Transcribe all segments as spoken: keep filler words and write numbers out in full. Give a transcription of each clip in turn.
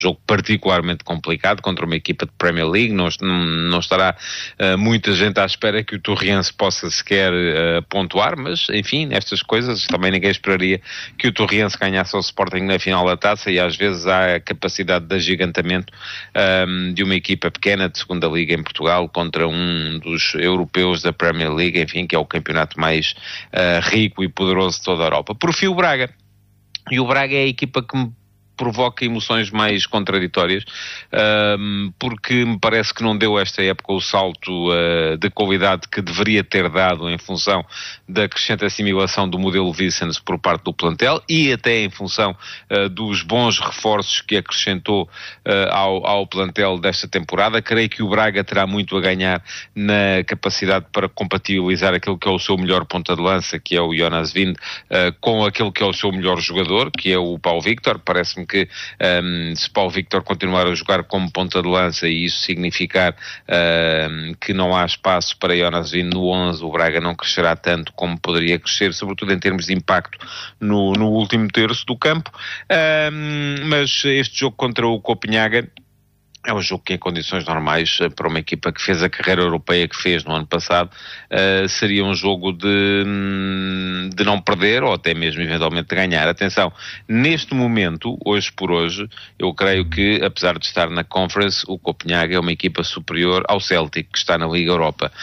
jogo particularmente complicado contra uma equipa de Premier League. Não, não estará uh, muita gente à espera que o Torriense possa sequer uh, pontuar, mas enfim, nestas coisas também ninguém esperaria que o Torriense ganhasse ao Sporting na final da Taça, e às vezes há a capacidade de agigantamento um, de uma equipa pequena de segunda Liga em Portugal contra um dos europeus da Premier League, enfim, que é o campeonato mais uh, rico e poderoso de toda a Europa. Por fim, o Braga. E o Braga é a equipa que me provoca emoções mais contraditórias, um, porque me parece que não deu esta época o salto uh, de qualidade que deveria ter dado em função da crescente assimilação do modelo Vicens por parte do plantel e até em função uh, dos bons reforços que acrescentou uh, ao, ao plantel desta temporada. Creio que o Braga terá muito a ganhar na capacidade para compatibilizar aquilo que é o seu melhor ponta de lança, que é o Jonas Wind, uh, com aquele que é o seu melhor jogador, que é o Paulo Victor. Parece-me que um, se Paulo Victor continuar a jogar como ponta de lança e isso significar um, que não há espaço para Jonas Wind no onze, o Braga não crescerá tanto como poderia crescer, sobretudo em termos de impacto no, no último terço do campo. Um, mas este jogo contra o Copenhagen é um jogo que em condições normais, para uma equipa que fez a carreira europeia que fez no ano passado, uh, seria um jogo de, de não perder ou até mesmo eventualmente de ganhar. Atenção, neste momento, hoje por hoje, eu creio que, apesar de estar na Conference, o Copenhague é uma equipa superior ao Celtic, que está na Liga Europa.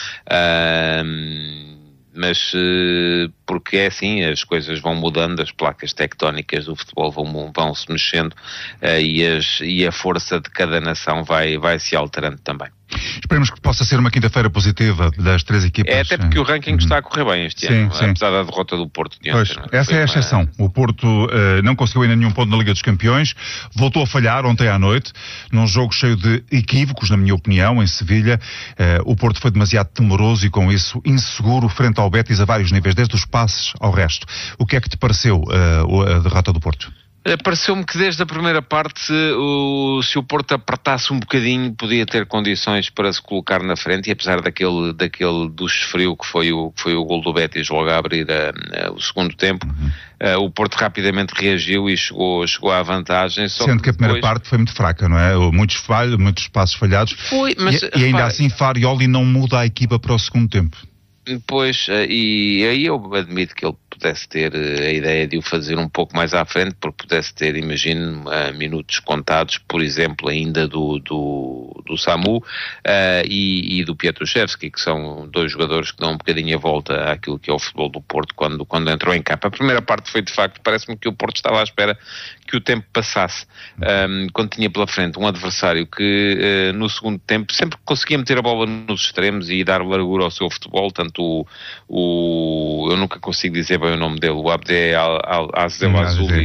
Uh, mas porque é assim, as coisas vão mudando, as placas tectónicas do futebol vão, vão se mexendo uh, e, as, e a força de cada nação vai, vai se alterando também. Esperemos que possa ser uma quinta-feira positiva das três equipas. É, até porque o ranking uhum. está a correr bem este sim, ano, sim. apesar da derrota do Porto de ontem. Pois, essa é a exceção. Uma... O Porto uh, não conseguiu ainda nenhum ponto na Liga dos Campeões, voltou a falhar ontem à noite, num jogo cheio de equívocos, na minha opinião, em Sevilha. Uh, o Porto foi demasiado temeroso e, com isso, inseguro frente ao Betis a vários níveis, desde os passes ao resto. O que é que te pareceu uh, a derrota do Porto? Pareceu-me que desde a primeira parte, o, se o Porto apertasse um bocadinho, podia ter condições para se colocar na frente, e apesar daquele, daquele duche frio que foi o, que foi o gol do Betis logo a abrir a, a, o segundo tempo, uhum. uh, o Porto rapidamente reagiu e chegou, chegou à vantagem. Só Sendo que, que a primeira depois... parte foi muito fraca, não é? Muitos falhos, muitos passos falhados. Foi, mas, e, e ainda assim Farioli não muda a equipa para o segundo tempo. Pois, e aí eu admito que ele pudesse ter a ideia de o fazer um pouco mais à frente, porque pudesse ter, imagino, minutos contados, por exemplo, ainda do, do, do Samu uh, e, e do Pietruszewski, que são dois jogadores que dão um bocadinho a volta àquilo que é o futebol do Porto quando, quando entrou em campo. A primeira parte foi, de facto, parece-me que o Porto estava à espera que o tempo passasse, um, quando tinha pela frente um adversário que uh, no segundo tempo sempre conseguia meter a bola nos extremos e dar largura ao seu futebol, tanto o, o eu nunca consigo dizer bem o nome dele, o Abde Al-Azeli,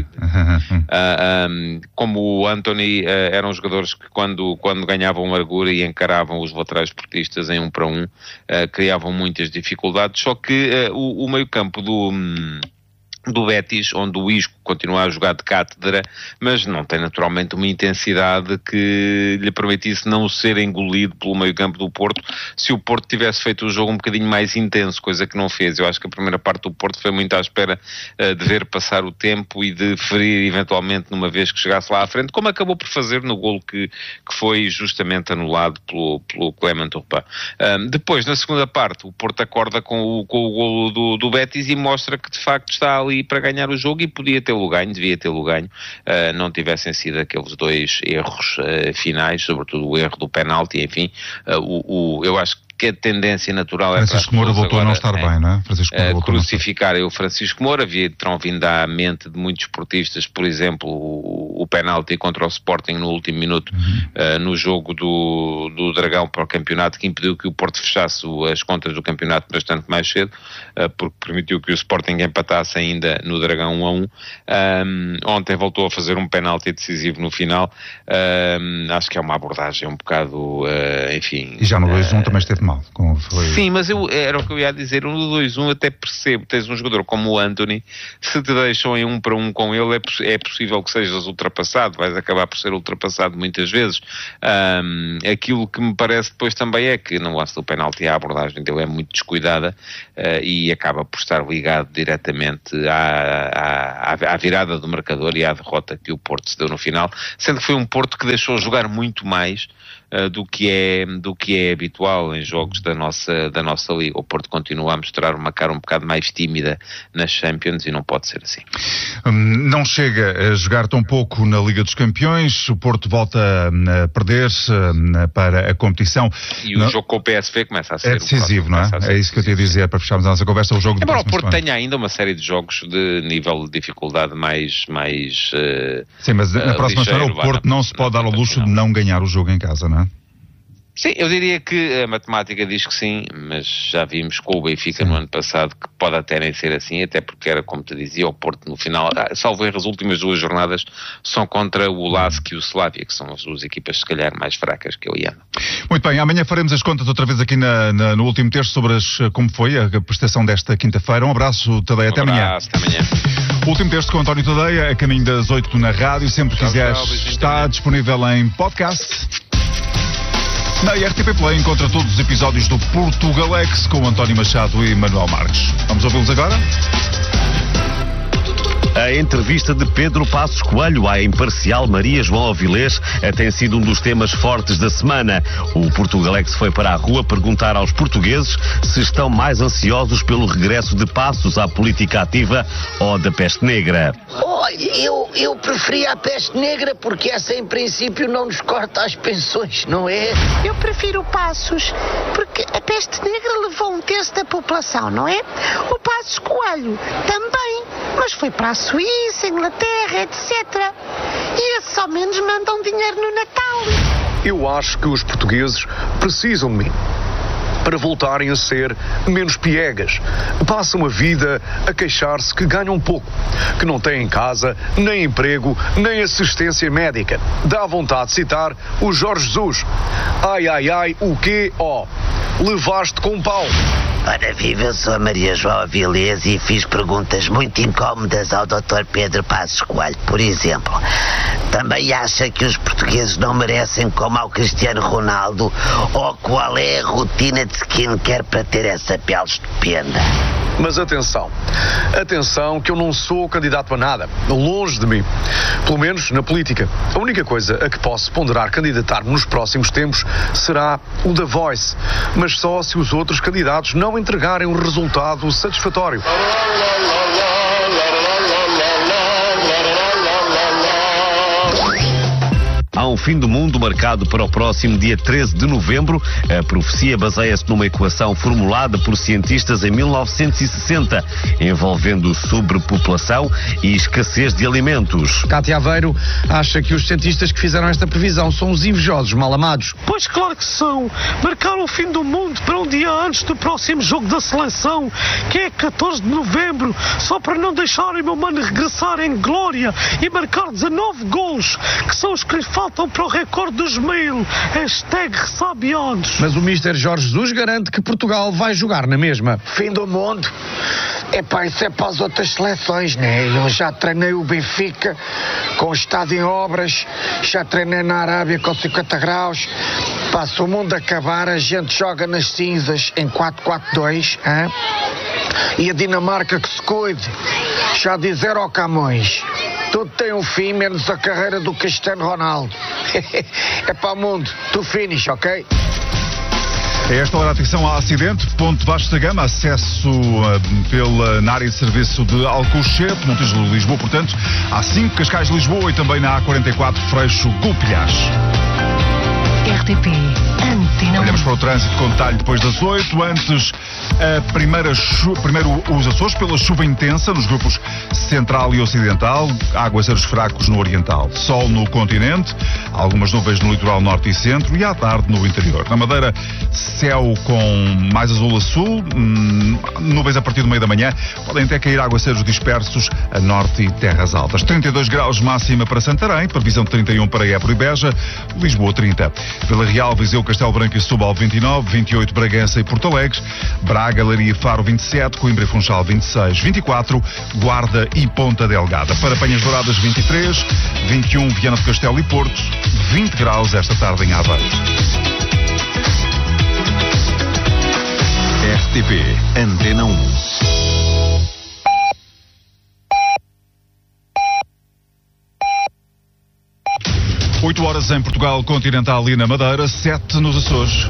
uh, um, como o Anthony, uh, eram jogadores que quando, quando ganhavam largura e encaravam os laterais portistas em um para um, uh, criavam muitas dificuldades, só que uh, o, o meio-campo do... Um, do Betis, onde o Isco continua a jogar de cátedra, mas não tem naturalmente uma intensidade que lhe permitisse não ser engolido pelo meio-campo do Porto, se o Porto tivesse feito o jogo um bocadinho mais intenso, coisa que não fez. Eu acho que a primeira parte do Porto foi muito à espera uh, de ver passar o tempo e de ferir eventualmente numa vez que chegasse lá à frente, como acabou por fazer no golo que, que foi justamente anulado pelo, pelo Clement Turpin. Um, depois, na segunda parte, o Porto acorda com o, com o golo do, do Betis e mostra que de facto está ali para ganhar o jogo, e podia tê-lo ganho, devia tê-lo ganho, uh, não tivessem sido aqueles dois erros uh, finais, sobretudo o erro do penalti, enfim, uh, o, o, eu acho que que a tendência natural é para Francisco Moura voltou a não estar bem, não é? Francisco Moura voltou crucificarem o Francisco Moura. Terão vindo à mente de muitos esportistas, por exemplo, o, o penalti contra o Sporting no último minuto, uhum. uh, no jogo do, do Dragão para o campeonato, que impediu que o Porto fechasse as contas do campeonato bastante mais cedo, uh, porque permitiu que o Sporting empatasse ainda no Dragão um a um. Um, ontem voltou a fazer um penalti decisivo no final. Um, acho que é uma abordagem um bocado, uh, enfim... E já no dois a um uh, também esteve mal. mal. Como foi... Sim, mas eu, era o que eu ia dizer, um do dois um até percebo, tens um jogador como o Anthony, se te deixam em um para um com ele, é, é possível que sejas ultrapassado, vais acabar por ser ultrapassado muitas vezes. Um, aquilo que me parece depois também é que no lance do penalti a abordagem dele é muito descuidada uh, e acaba por estar ligado diretamente à, à, à virada do marcador e à derrota que o Porto se deu no final, sendo que foi um Porto que deixou jogar muito mais uh, do que é, do que é habitual em jogos da nossa, da nossa Liga. O Porto continua a mostrar uma cara um bocado mais tímida nas Champions e não pode ser assim. Não chega a jogar tão pouco na Liga dos Campeões, o Porto volta a perder-se para a competição. E o não... jogo com o P S V começa a ser... É decisivo, não é? É isso que eu te ia dizer para fecharmos a nossa conversa, o jogo de Embora o Porto tenha ainda uma série de jogos de nível de dificuldade mais... mais uh, Sim, mas na uh, próxima semana o Porto não se pode dar ao luxo de não ganhar o jogo em casa, não é? Sim, eu diria que a matemática diz que sim, mas já vimos com o Benfica sim. no ano passado que pode até nem ser assim, até porque era, como te dizia, o Porto no final, salvo erro, as últimas duas jornadas são contra o Lask e o Slavia, que são as duas equipas se calhar mais fracas que eu amo. Muito bem, amanhã faremos as contas outra vez aqui na, na, no último terço sobre as, como foi a prestação desta quinta-feira. Um abraço, Tadeia, até amanhã. Um abraço, até amanhã. Último texto com António Tadeia, a caminho das oito na rádio, sempre que quiseres, está disponível em podcast. Na R T P Play encontra todos os episódios do Portugalex com António Machado e Manuel Marques. Vamos ouvi-los agora? A entrevista de Pedro Passos Coelho à imparcial Maria João Avilés tem sido um dos temas fortes da semana. O Portugalex foi para a rua perguntar aos portugueses se estão mais ansiosos pelo regresso de Passos à política ativa ou da peste negra. Olha, eu, eu preferia a peste negra porque essa em princípio não nos corta as pensões, não é? Eu prefiro Passos porque a peste negra levou um terço da população, não é? O Passos Coelho também, mas foi para a Suíça, Inglaterra, etcétera. E esses ao menos mandam dinheiro no Natal. Eu acho que os portugueses precisam de mim para voltarem a ser menos piegas. Passam a vida a queixar-se que ganham pouco, que não têm casa, nem emprego, nem assistência médica. Dá vontade de citar o Jorge Jesus. Ai, ai, ai, o quê? Ó, oh, levaste com pau. Ora viva, eu sou a Maria João Avilés e fiz perguntas muito incómodas ao doutor Pedro Passos Coelho. Por exemplo, também acha que os portugueses não merecem como ao Cristiano Ronaldo? Ou qual é a rotina de skincare para ter essa pele estupenda? Mas atenção, atenção que eu não sou candidato a nada, longe de mim. Pelo menos na política. A única coisa a que posso ponderar candidatar-me nos próximos tempos será o The Voice, mas só se os outros candidatos não entregarem um resultado satisfatório. Há um fim do mundo marcado para o próximo dia treze de novembro. A profecia baseia-se numa equação formulada por cientistas em mil novecentos e sessenta, envolvendo sobrepopulação e escassez de alimentos. Cátia Aveiro acha que os cientistas que fizeram esta previsão são os invejosos mal amados. Pois claro que são. Marcaram o fim do mundo para um dia antes do próximo jogo da seleção, que é catorze de novembro, só para não deixarem o meu mano regressar em glória e marcar dezanove golos, que são os que lhe faltam para o recorde dos mil. Hashtag ressabiados. Mas o mister Jorge Jesus garante que Portugal vai jogar na mesma. Fim do mundo? Epá, isso é para as outras seleções, né? Eu já treinei o Benfica com o estádio em obras, já treinei na Arábia com cinquenta graus. Pá, se o mundo acabar, a gente joga nas cinzas em quatro quatro dois, hein? E a Dinamarca que se cuide. Já dizer ao Camões, tudo tem um fim, menos a carreira do Cristiano Ronaldo. É para o mundo, tu finish, ok? A esta hora, atenção ao acidente, ponto Vasco da Gama, acesso uh, pela, na área de serviço de Alcochete, Montijo de Lisboa, portanto, há cinco Cascais de Lisboa e também na A quarenta e quatro, Freixo, Gulpilhas. R T P, Antena. Olhamos para o trânsito com detalhe depois das oito, antes A primeira chu... Primeiro os Açores pela chuva intensa nos grupos central e ocidental, aguaceiros fracos no oriental. Sol no continente, algumas nuvens no litoral norte e centro e à tarde no interior. Na Madeira, céu com mais azul a sul, hum, nuvens a partir do meio da manhã, podem até cair aguaceiros dispersos a norte e terras altas. trinta e dois graus máxima para Santarém, previsão de trinta e um para Évora e Beja, Lisboa trinta. Vila Real, Viseu, Castelo Branco e Setúbal vinte e nove, vinte e oito Bragança e Porto Alegre, Braga, Leiria e Faro vinte e sete, Coimbra e Funchal vinte e seis, vinte e quatro, Guarda e Ponta Delgada. Para Penhas Douradas vinte e três, vinte e um Viana do Castelo e Porto, vinte graus esta tarde em Aveiro. R T P Antena um. oito horas em Portugal Continental e na Madeira, sete nos Açores.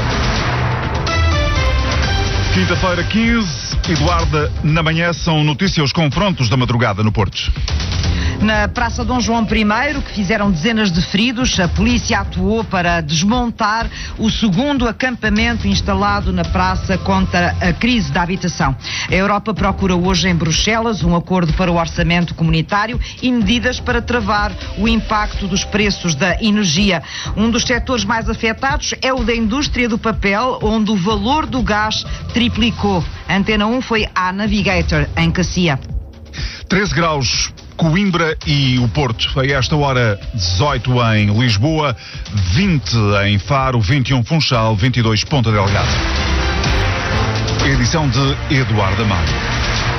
Quinta-feira, quinze, Eduarda, na manhã são notícias os confrontos da madrugada no Porto. Na Praça Dom João I, que fizeram dezenas de feridos, a polícia atuou para desmontar o segundo acampamento instalado na praça contra a crise da habitação. A Europa procura hoje em Bruxelas um acordo para o orçamento comunitário e medidas para travar o impacto dos preços da energia. Um dos setores mais afetados é o da indústria do papel, onde o valor do gás triplicou. A Antena um foi à Navigator, em Cacia. treze graus. Coimbra e o Porto. A esta hora, dezoito em Lisboa, vinte em Faro, vinte e um Funchal, vinte e dois Ponta Delgada. Edição de Eduardo Amado.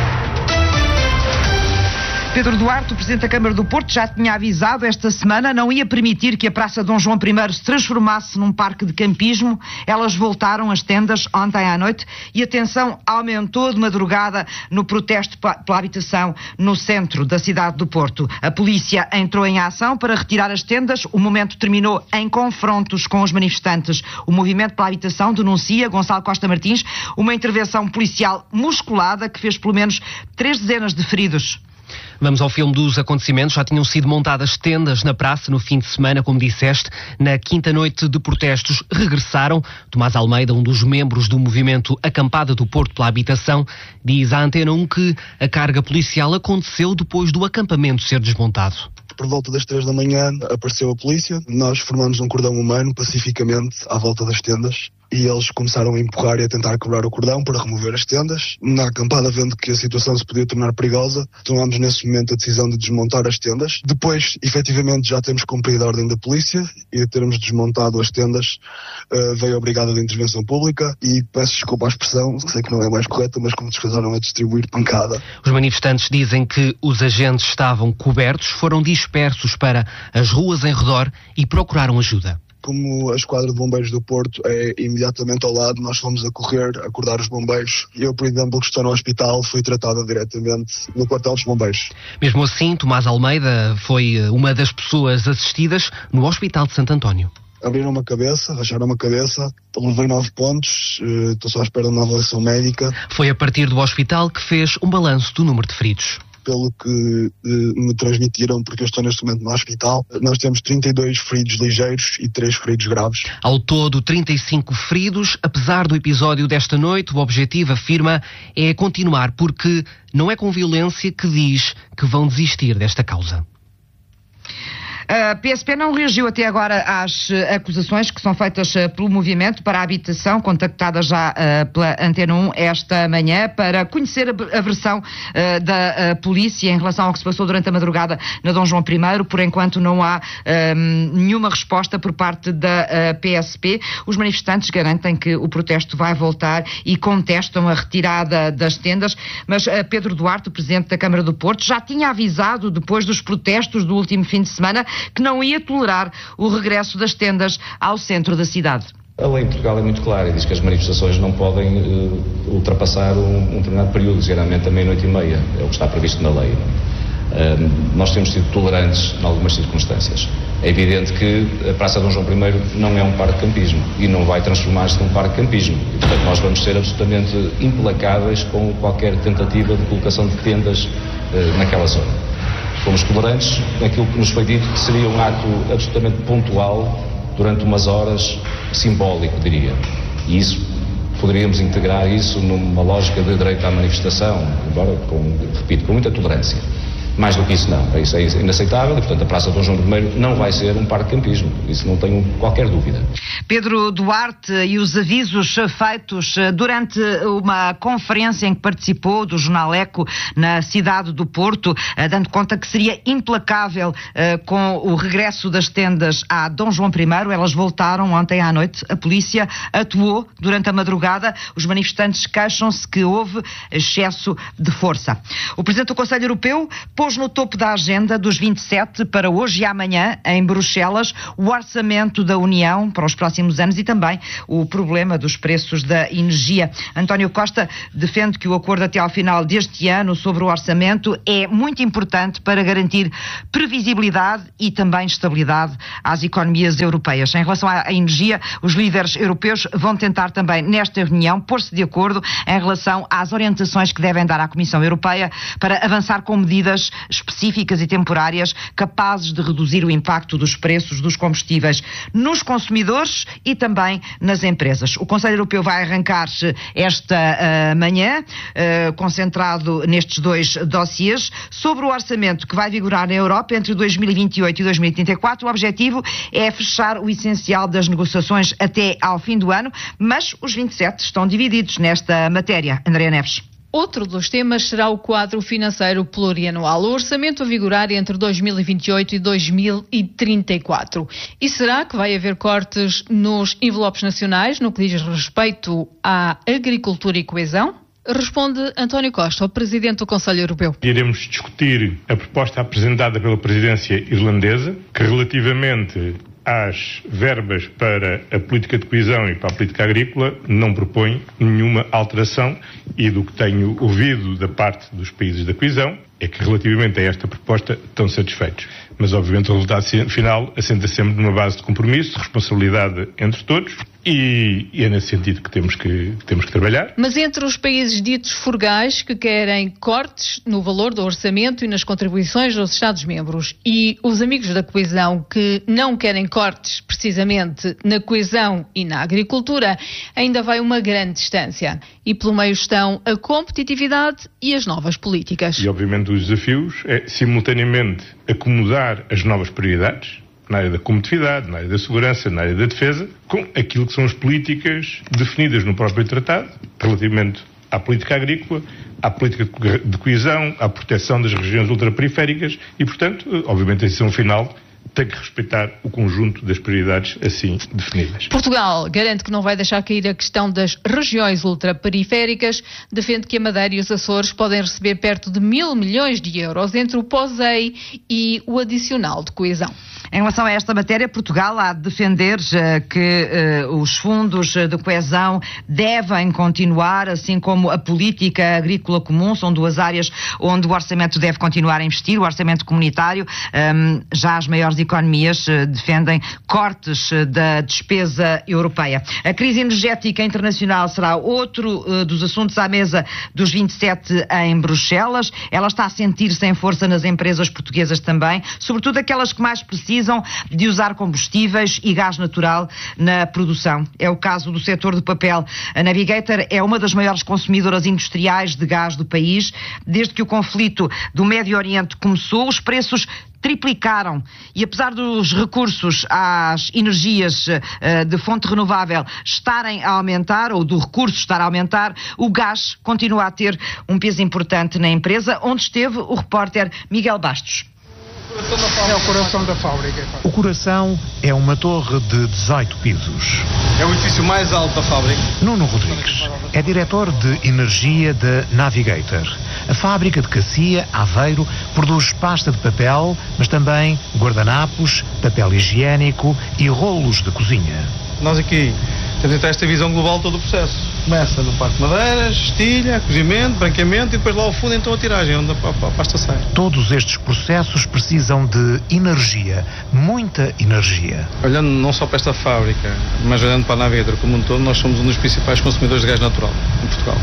Pedro Duarte, o Presidente da Câmara do Porto, já tinha avisado esta semana, não ia permitir que a Praça Dom João I se transformasse num parque de campismo. Elas voltaram às tendas ontem à noite e a tensão aumentou de madrugada no protesto pela habitação no centro da cidade do Porto. A polícia entrou em ação para retirar as tendas. O momento terminou em confrontos com os manifestantes. O Movimento pela Habitação denuncia, Gonçalo Costa Martins, uma intervenção policial musculada que fez pelo menos três dezenas de feridos. Vamos ao filme dos acontecimentos. Já tinham sido montadas tendas na praça no fim de semana, como disseste. Na quinta noite de protestos regressaram. Tomás Almeida, um dos membros do movimento Acampada do Porto pela Habitação, diz à Antena um que a carga policial aconteceu depois do acampamento ser desmontado. Por volta das três da manhã apareceu a polícia. Nós formamos um cordão humano pacificamente à volta das tendas. E eles começaram a empurrar e a tentar quebrar o cordão para remover as tendas. Na acampada, vendo que a situação se podia tornar perigosa, tomámos nesse momento a decisão de desmontar as tendas. Depois, efetivamente, já temos cumprido a ordem da polícia e de termos desmontado as tendas, uh, veio a Brigada de Intervenção Pública e peço desculpa à expressão, sei que não é mais correta, mas como descansaram a distribuir pancada. Os manifestantes dizem que os agentes estavam cobertos, foram dispersos para as ruas em redor e procuraram ajuda. Como a esquadra de bombeiros do Porto é imediatamente ao lado, nós fomos a correr, a acordar os bombeiros. Eu, por exemplo, que estou no hospital, fui tratada diretamente no quartel dos bombeiros. Mesmo assim, Tomás Almeida foi uma das pessoas assistidas no Hospital de Santo António. Abriram uma cabeça, racharam uma cabeça, levei nove pontos, estou só à espera de uma avaliação médica. Foi a partir do hospital que fez um balanço do número de feridos. Pelo que eh, me transmitiram, porque eu estou neste momento no hospital, nós temos trinta e dois feridos ligeiros e três feridos graves. Ao todo, trinta e cinco feridos. Apesar do episódio desta noite, o objetivo, afirma, é continuar, porque não é com violência que diz que vão desistir desta causa. A P S P não reagiu até agora às acusações que são feitas pelo Movimento para a Habitação, contactada já uh, pela Antena um esta manhã, para conhecer a, a versão uh, da uh, polícia em relação ao que se passou durante a madrugada na Dom João I. Por enquanto não há um, nenhuma resposta por parte da uh, P S P. Os manifestantes garantem que o protesto vai voltar e contestam a retirada das tendas, mas uh, Pedro Duarte, o Presidente da Câmara do Porto, já tinha avisado, depois dos protestos do último fim de semana, que não ia tolerar o regresso das tendas ao centro da cidade. A lei em Portugal é muito clara e diz que as manifestações não podem uh, ultrapassar um, um determinado período, geralmente a meia-noite e meia, é o que está previsto na lei. Uh, nós temos sido tolerantes em algumas circunstâncias. É evidente que a Praça Dom João I não é um parque de campismo e não vai transformar-se num parque de campismo. E, portanto, nós vamos ser absolutamente implacáveis com qualquer tentativa de colocação de tendas uh, naquela zona. Fomos tolerantes naquilo que nos foi dito que seria um ato absolutamente pontual durante umas horas, simbólico, diria. E isso poderíamos integrar isso numa lógica de direito à manifestação, embora, com, repito, com muita tolerância. Mais do que isso não, isso é inaceitável e, portanto, a Praça Dom João primeiro não vai ser um parque de campismo, isso não tenho qualquer dúvida. Pedro Duarte e os avisos feitos durante uma conferência em que participou do jornal Eco na cidade do Porto, dando conta que seria implacável com o regresso das tendas a Dom João primeiro, elas voltaram ontem à noite, a polícia atuou durante a madrugada, os manifestantes queixam-se que houve excesso de força. O Presidente do Conselho Europeu pôs no topo da agenda dos vinte e sete para hoje e amanhã, em Bruxelas, o orçamento da União para os próximos anos e também o problema dos preços da energia. António Costa defende que o acordo até ao final deste ano sobre o orçamento é muito importante para garantir previsibilidade e também estabilidade às economias europeias. Em relação à energia, os líderes europeus vão tentar também, nesta reunião, pôr-se de acordo em relação às orientações que devem dar à Comissão Europeia para avançar com medidas específicas e temporárias capazes de reduzir o impacto dos preços dos combustíveis nos consumidores e também nas empresas. O Conselho Europeu vai arrancar-se esta uh, manhã, uh, concentrado nestes dois dossiês, sobre o orçamento que vai vigorar na Europa entre dois mil e vinte e oito e dois mil e trinta e quatro. O objetivo é fechar o essencial das negociações até ao fim do ano, mas os vinte e sete estão divididos nesta matéria. Andréa Neves. Outro dos temas será o quadro financeiro plurianual, o orçamento a vigorar entre dois mil e vinte e oito e dois mil e trinta e quatro. E será que vai haver cortes nos envelopes nacionais no que diz respeito à agricultura e coesão? Responde António Costa, o Presidente do Conselho Europeu. Iremos discutir a proposta apresentada pela presidência irlandesa, que relativamente às verbas para a política de coesão e para a política agrícola não propõe nenhuma alteração, e do que tenho ouvido da parte dos países da coesão é que relativamente a esta proposta estão satisfeitos. Mas obviamente o resultado final assenta sempre numa base de compromisso, de responsabilidade entre todos, e, e é nesse sentido que temos que, que temos que trabalhar. Mas entre os países ditos frugais que querem cortes no valor do orçamento e nas contribuições dos Estados-membros e os amigos da coesão que não querem cortes precisamente na coesão e na agricultura, ainda vai uma grande distância. E pelo meio estão a competitividade e as novas políticas. E obviamente os desafios é simultaneamente acomodar as novas prioridades na área da competitividade, na área da segurança, na área da defesa, com aquilo que são as políticas definidas no próprio tratado, relativamente à política agrícola, à política de coesão, à proteção das regiões ultraperiféricas e, portanto, obviamente a decisão final tem que respeitar o conjunto das prioridades assim definidas. Portugal garante que não vai deixar cair a questão das regiões ultraperiféricas, defende que a Madeira e os Açores podem receber perto de mil milhões de euros entre o POSEI e o adicional de coesão. Em relação a esta matéria, Portugal há de defender uh, que uh, os fundos de coesão devem continuar, assim como a política agrícola comum, são duas áreas onde o orçamento deve continuar a investir, o orçamento comunitário. Um, já as maiores economias uh, defendem cortes uh, da despesa europeia. A crise energética internacional será outro uh, dos assuntos à mesa dos vinte e sete em Bruxelas. Ela está a sentir-se em força nas empresas portuguesas também, sobretudo aquelas que mais precisam de usar combustíveis e gás natural na produção. É o caso do setor do papel. A Navigator é uma das maiores consumidoras industriais de gás do país. Desde que o conflito do Médio Oriente começou, os preços triplicaram e apesar dos recursos às energias uh, de fonte renovável estarem a aumentar, ou do recurso estar a aumentar, o gás continua a ter um peso importante na empresa, onde esteve o repórter Miguel Bastos. É o coração da fábrica. O coração é uma torre de dezoito pisos. É o edifício mais alto da fábrica. Nuno Rodrigues é diretor de energia da Navigator. A fábrica de Cacia, Aveiro, produz pasta de papel, mas também guardanapos, papel higiênico e rolos de cozinha. Nós aqui temos então esta visão global de todo o processo. Começa no parque de madeiras, estilha, cozimento, branqueamento e depois lá ao fundo então a tiragem, onde a pasta sai. Todos estes processos precisam de energia, muita energia. Olhando não só para esta fábrica, mas olhando para a Navigator como um todo, nós somos um dos principais consumidores de gás natural em Portugal.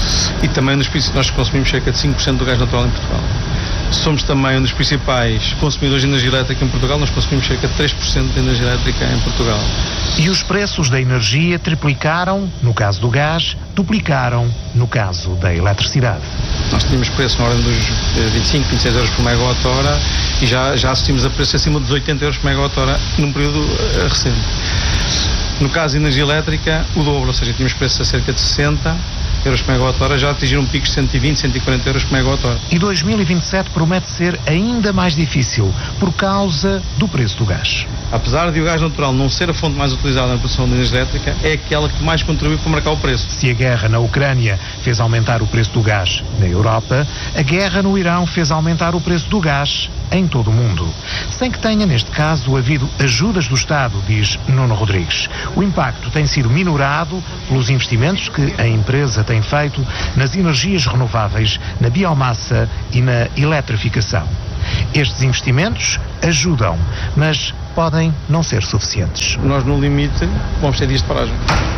E também nos, nós consumimos cerca de cinco por cento do gás natural em Portugal. Somos também um dos principais consumidores de energia elétrica em Portugal, nós consumimos cerca de três por cento de energia elétrica em Portugal. E os preços da energia triplicaram no caso do gás, duplicaram no caso da eletricidade. Nós tínhamos preço na ordem dos vinte e cinco, vinte e seis euros por megawatt-hora e já, já assistimos a preços acima dos oitenta euros por megawatt-hora num período uh, recente. No caso de energia elétrica, o dobro, ou seja, tínhamos preços a cerca de sessenta euros por megawatt-hora, já atingiram picos de cento e vinte, cento e quarenta euros por megawatt-hora. E dois mil e vinte e sete promete ser ainda mais difícil por causa do preço do gás. Apesar de o gás natural não ser a fonte mais utilizada na produção de energia elétrica, é aquela que mais contribui para marcar o preço. Se a guerra na Ucrânia fez aumentar o preço do gás na Europa, a guerra no Irão fez aumentar o preço do gás em todo o mundo. Sem que tenha, neste caso, havido ajudas do Estado, diz Nuno Rodrigues. O impacto tem sido minorado pelos investimentos que a empresa tem feito nas energias renováveis, na biomassa e na eletrificação. Estes investimentos ajudam, mas podem não ser suficientes. Nós, no limite, vamos ter dias de paragem.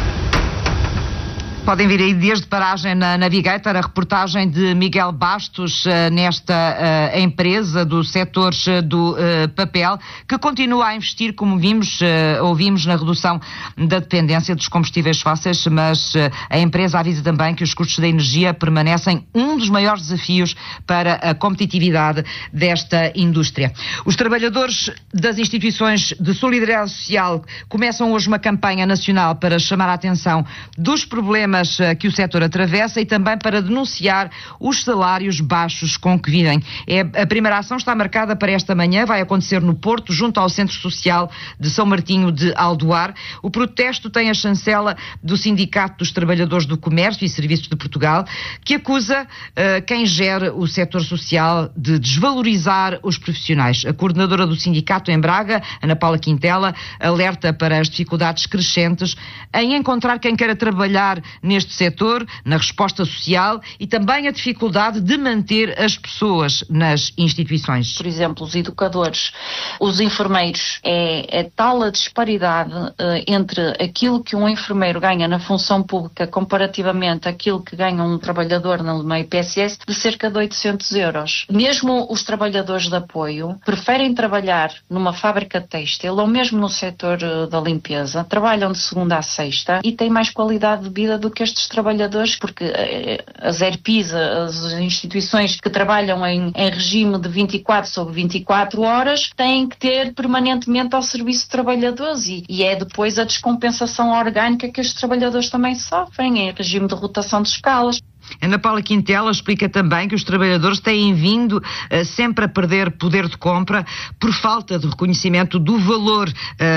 Podem vir aí desde paragem na Navigator, a reportagem de Miguel Bastos uh, nesta uh, empresa do setor uh, do uh, papel, que continua a investir, como vimos, uh, ouvimos na redução da dependência dos combustíveis fósseis, mas uh, a empresa avisa também que os custos da energia permanecem um dos maiores desafios para a competitividade desta indústria. Os trabalhadores das instituições de solidariedade social começam hoje uma campanha nacional para chamar a atenção dos problemas que o setor atravessa e também para denunciar os salários baixos com que vivem. É, a primeira ação está marcada para esta manhã, vai acontecer no Porto, junto ao Centro Social de São Martinho de Aldoar. O protesto tem a chancela do Sindicato dos Trabalhadores do Comércio e Serviços de Portugal, que acusa uh, quem gera o setor social de desvalorizar os profissionais. A coordenadora do sindicato em Braga, Ana Paula Quintela, alerta para as dificuldades crescentes em encontrar quem queira trabalhar neste setor, na resposta social e também a dificuldade de manter as pessoas nas instituições. Por exemplo, os educadores, os enfermeiros, é, é tal a disparidade uh, entre aquilo que um enfermeiro ganha na função pública comparativamente àquilo que ganha um trabalhador no I P S S de cerca de oitocentos euros. Mesmo os trabalhadores de apoio preferem trabalhar numa fábrica de têxtil ou mesmo no setor uh, da limpeza, trabalham de segunda a sexta e têm mais qualidade de vida do que estes trabalhadores, porque as E R P Is, as instituições que trabalham em, em regime de vinte e quatro sobre vinte e quatro horas, têm que ter permanentemente ao serviço de trabalhadores e, e é depois a descompensação orgânica que estes trabalhadores também sofrem em regime de rotação de escalas. Ana Paula Quintela explica também que os trabalhadores têm vindo uh, sempre a perder poder de compra por falta de reconhecimento do valor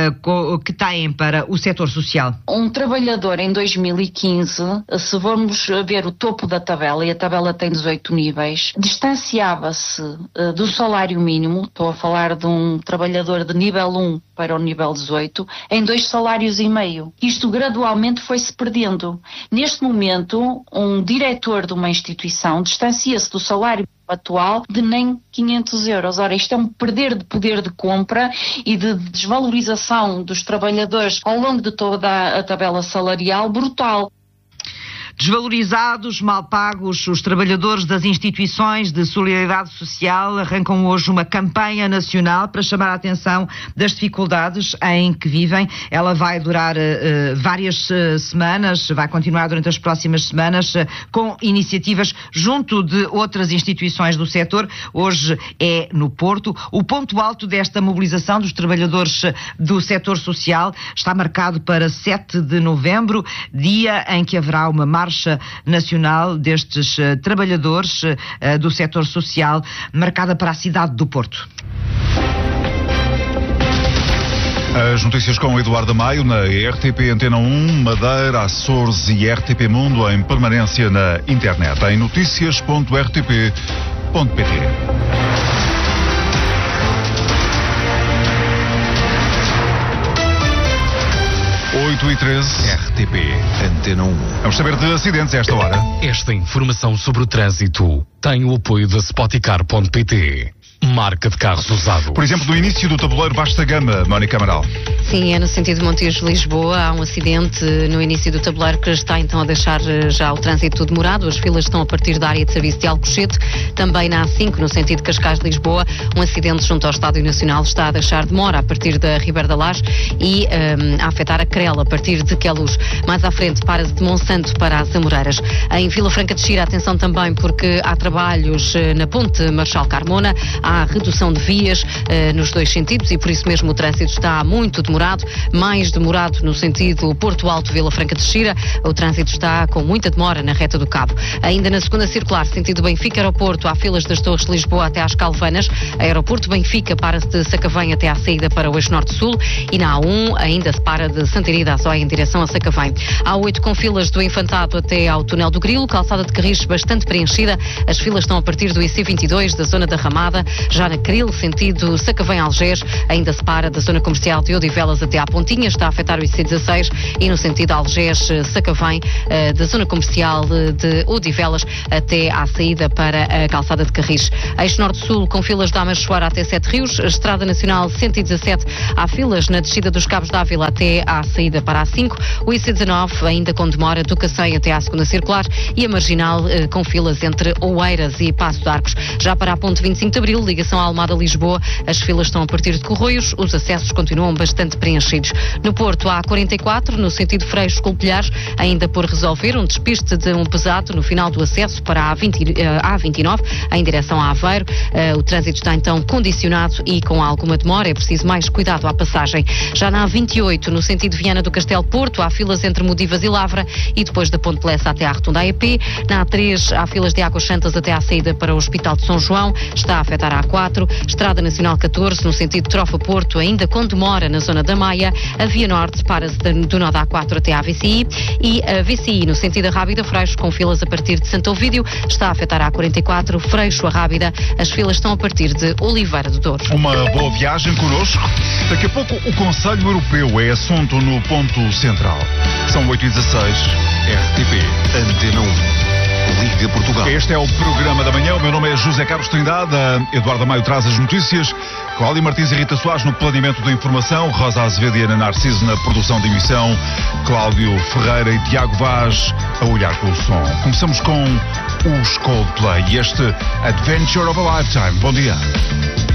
uh, que têm para o setor social. Um trabalhador em dois mil e quinze, se formos ver o topo da tabela, e a tabela tem dezoito níveis, distanciava-se uh, do salário mínimo, estou a falar de um trabalhador de nível um para o nível dezoito, em dois salários e meio. Isto gradualmente foi-se perdendo. Neste momento, um diretor de uma instituição distancia-se do salário atual de nem quinhentos euros. Ora, isto é um perder de poder de compra e de desvalorização dos trabalhadores ao longo de toda a tabela salarial brutal. Desvalorizados, mal pagos, os trabalhadores das instituições de solidariedade social arrancam hoje uma campanha nacional para chamar a atenção das dificuldades em que vivem. Ela vai durar uh, várias uh, semanas, vai continuar durante as próximas semanas uh, com iniciativas junto de outras instituições do setor. Hoje é no Porto. O ponto alto desta mobilização dos trabalhadores do setor social está marcado para sete de novembro, dia em que haverá uma marcha nacional destes uh, trabalhadores uh, do setor social, marcada para a cidade do Porto. As notícias com o Eduardo Maio na R T P Antena um, Madeira, Açores e R T P Mundo em permanência na internet em notícias ponto r t p ponto p t. oito e treze. R T P Antena um. Vamos saber de acidentes a esta hora. Esta informação sobre o trânsito tem o apoio da Spoticar ponto p t. marca de carros usado. Por exemplo, no início do tabuleiro Vasta Gama, Mónica Amaral. Sim, é no sentido de Montijo-Lisboa. Há um acidente no início do tabuleiro que está então a deixar já o trânsito demorado. As filas estão a partir da área de serviço de Alcochete. Também na A cinco, no sentido de Cascais-Lisboa, um acidente junto ao Estádio Nacional está a deixar demora a partir da Ribeira da Laje e um, a afetar a Crela a partir de Queluz. Mais à frente, para-se de Monsanto para as Amoreiras. Em Vila Franca de Xira, atenção também porque há trabalhos na Ponte Marchal Carmona, há redução de vias uh, nos dois sentidos e por isso mesmo o trânsito está muito demorado, mais demorado no sentido Porto Alto, Vila Franca de Xira. O trânsito está com muita demora na reta do Cabo. Ainda na segunda circular, sentido Benfica Aeroporto, há filas das Torres de Lisboa até às Calvanas. Aeroporto Benfica para-se de Sacavém até à saída para o eixo norte-sul e na A um ainda se para de Santarém da Azóia em direção a Sacavém. A oito com filas do Infantado até ao Túnel do Grilo, calçada de Carris bastante preenchida. As filas estão a partir do I C vinte e dois da zona da Ramada. Já na Cril, sentido Sacavém-Algés, ainda se para da zona comercial de Odivelas até à Pontinha, está a afetar o I C dezasseis e no sentido Algés-Sacavém, da zona comercial de Odivelas até à saída para a calçada de Carris. Eixo Norte-Sul com filas da Amachoara até Sete Rios, Estrada Nacional cento e dezassete, há filas na descida dos Cabos d'Ávila até à saída para a cinco, o I C dezanove ainda com demora do Cacém até à segunda circular e a Marginal com filas entre Oeiras e Passo de Arcos. Já para a ponte vinte e cinco de Abril, ligação à Almada-Lisboa, as filas estão a partir de Corroios, os acessos continuam bastante preenchidos. No Porto há quarenta e quatro, no sentido Freixo-Colpilhares, ainda por resolver um despiste de um pesado no final do acesso para a A vinte e nove, em direção a Aveiro. O trânsito está então condicionado e com alguma demora, é preciso mais cuidado à passagem. Já na A vinte e oito, no sentido Viana do Castelo Porto, há filas entre Modivas e Lavra e depois da Ponte Lessa até à Rotunda A E P. Na A três, há filas de Águas Santas até à saída para o Hospital de São João, está a afetar a A quatro, Estrada Nacional catorze, no sentido Trofa-Porto, ainda com demora na zona da Maia. A Via Norte para-se do nó da A quatro até à V C I e a V C I, no sentido Rábida Freixo, com filas a partir de Santo Ovídio, está a afetar a A quarenta e quatro, Freixo a Rábida, as filas estão a partir de Oliveira do Douro. Uma boa viagem connosco. Daqui a pouco o Conselho Europeu é assunto no ponto central. São oito e dezasseis, R T P, Antena um. Liga Portugal. Este é o programa da manhã. O meu nome é José Carlos Trindade. A Eduardo Maio traz as notícias. Cláudia Martins e Rita Soares no planeamento da informação. Rosa Azevedo e Ana Narciso na produção de emissão. Cláudio Ferreira e Tiago Vaz a olhar pelo som. Começamos com os Coldplay e este Adventure of a Lifetime. Bom dia.